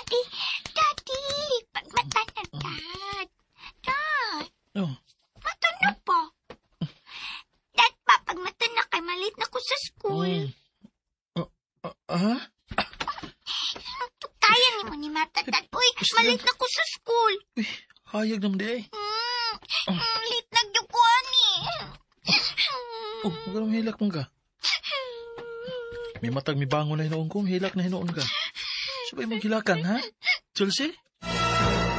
Daddy, pagmata na, Dad. Dad, Oh, mata na pa. Dad pa, pag mata na kay malit na ko sa school. Ha? Kaya ni mo ni mata, Dad. Uy, malit na ko sa school. Hayag naman di ay. Lit na gyud ko ani. Oh, huwag ka naman hilak mong ka. May matag, may bangon na hinoon ko, hilak na hinoon ka. Sabay mong hilakan, ha? Chelsea?